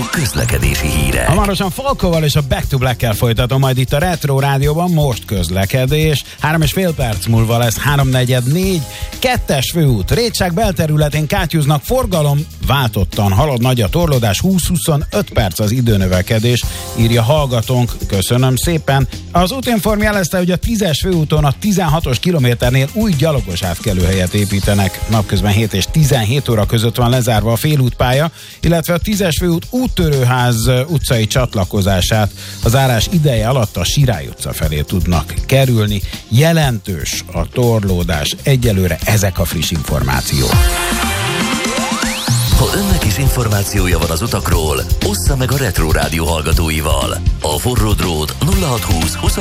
közlekedési hírek. Hamarosan Falkóval és a Back to Black-kel folytatom majd itt a Retro Rádióban. Most közlekedés. 3,5 perc múlva lesz 3:44. 2-es főút. Rétság belterületén kátyúznak, forgalom váltottan halad, nagy a torlódás, 20-25 perc az időnövekedés, írja hallgatónk. Köszönöm szépen. Az Útinform jelezte, hogy a 10-es főúton a 16-os kilométernél új gyalogos átkelőhelyet építenek. Napközben 7 és 17 óra között van lezárva a félútpálya, illetve a 10-es főút Úttörőház utcai csatlakozását a zárás ideje alatt a Sirály utca felé tudnak kerülni. Jelentős a torlódás. Egyelőre ezek a friss információk. Ha önnek is információja van az utakról, ossza meg a Retro Rádió hallgatóival. A forró drót 0620